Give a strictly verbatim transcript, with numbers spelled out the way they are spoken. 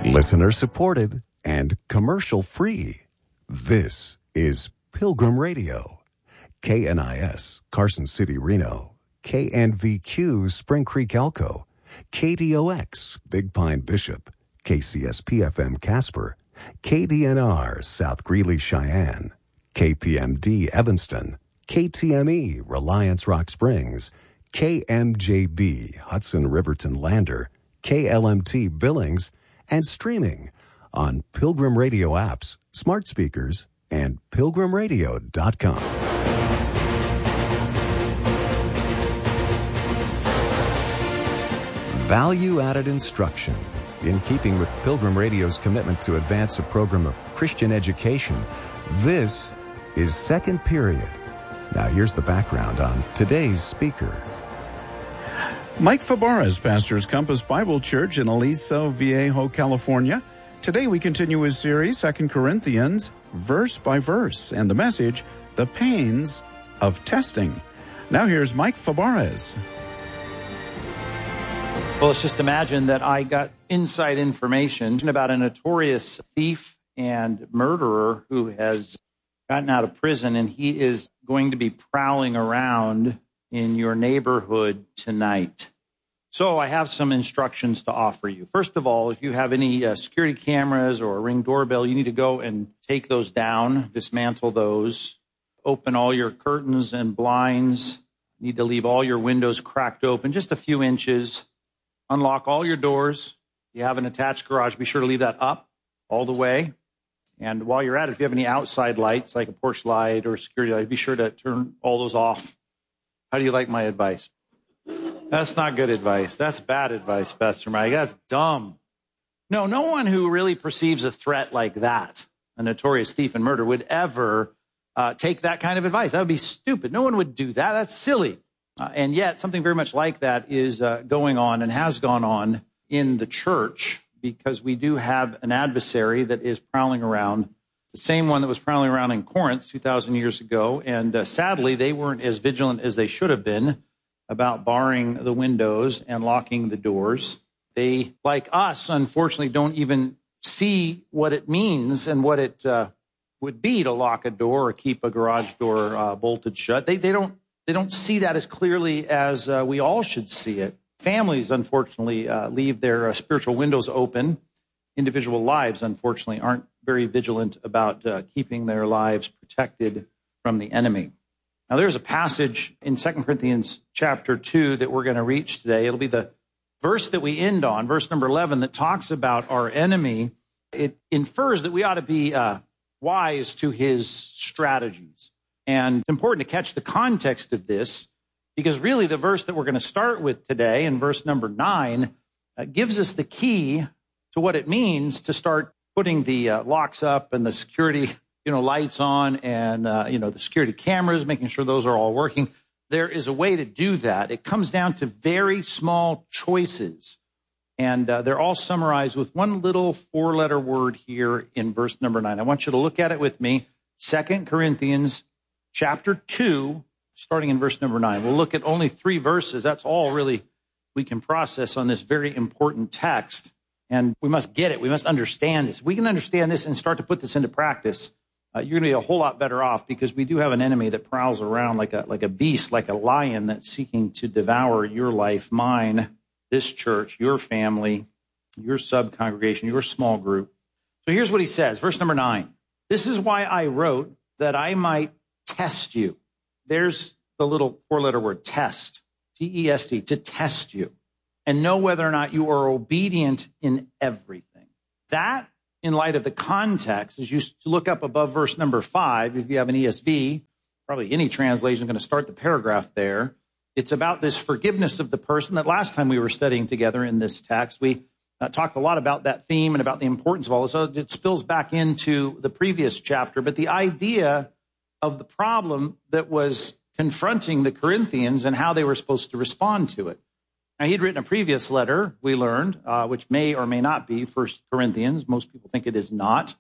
Listener supported and commercial free. This is Pilgrim Radio. K N I S, Carson City, Reno. K N V Q, Spring Creek, Elko. K D O X, Big Pine, Bishop. K C S P F M, Casper. K D N R, South Greeley, Cheyenne. K P M D, Evanston. K T M E, Reliance, Rock Springs. K M J B, Hudson, Riverton, Lander. K L M T, Billings. And streaming on Pilgrim Radio apps, smart speakers, and pilgrim radio dot com. Value-added instruction. In keeping with Pilgrim Radio's commitment to advance a program of Christian education, this is Second Period. Now here's the background on today's speaker. Mike Fabarez pastors Compass Bible Church in Aliso Viejo, California. Today we continue his series, Second Corinthians, verse by verse, and the message, The Pains of Testing. Now here's Mike Fabarez. Well, let's just imagine that I got inside information about a notorious thief and murderer who has gotten out of prison, and he is going to be prowling around in your neighborhood tonight. So I have some instructions to offer you. First of all, if you have any uh, security cameras or a Ring doorbell, you need to go and take those down, dismantle those, open all your curtains and blinds, you need to leave all your windows cracked open just a few inches, unlock all your doors. If you have an attached garage, be sure to leave that up all the way. And while you're at it, if you have any outside lights, like a porch light or a security light, be sure to turn all those off. How do you like my advice? That's not good advice. That's bad advice, Pastor Mike. That's dumb. No, no one who really perceives a threat like that, a notorious thief and murderer, would ever uh, take that kind of advice. That would be stupid. No one would do that. That's silly. Uh, and yet, something very much like that is uh, going on and has gone on in the church, because we do have an adversary that is prowling around, the same one that was prowling around in Corinth two thousand years ago. And uh, sadly, they weren't as vigilant as they should have been about barring the windows and locking the doors. They, like us, unfortunately, don't even see what it means and what it uh, would be to lock a door or keep a garage door uh, bolted shut. They, they don't they don't see that as clearly as uh, we all should see it. Families, unfortunately, uh, leave their uh, spiritual windows open. Individual lives, unfortunately, aren't very vigilant about uh, keeping their lives protected from the enemy. Now, there's a passage in Second Corinthians chapter two that we're going to reach today. It'll be the verse that we end on, verse number eleven, that talks about our enemy. It infers that we ought to be uh, wise to his strategies. And it's important to catch the context of this, because really the verse that we're going to start with today, in verse number nine, uh, gives us the key to what it means to start putting the uh, locks up and the security, you know, lights on, and uh, you know, the security cameras, making sure those are all working. There is a way to do that. It comes down to very small choices, and uh, they're all summarized with one little four-letter word here in verse number nine. I want you to look at it with me. Second Corinthians chapter two. Starting in verse number nine. We'll look at only three verses. That's all really we can process on this very important text. And we must get it. We must understand this. If we can understand this and start to put this into practice, uh, you're going to be a whole lot better off, because we do have an enemy that prowls around like a, like a beast, like a lion that's seeking to devour your life, mine, this church, your family, your sub-congregation, your small group. So here's what he says, verse number nine. This is why I wrote, that I might test you. There's the little four-letter word, test, T E S T, to test you, and know whether or not you are obedient in everything. That, in light of the context, as you look up above verse number five, if you have an E S V, probably any translation is going to start the paragraph there. It's about this forgiveness of the person that last time we were studying together in this text, we uh, talked a lot about that theme and about the importance of all this. So it spills back into the previous chapter, but the idea of the problem that was confronting the Corinthians and how they were supposed to respond to it. Now, he'd written a previous letter, we learned, uh, which may or may not be First Corinthians. Most people think it is not.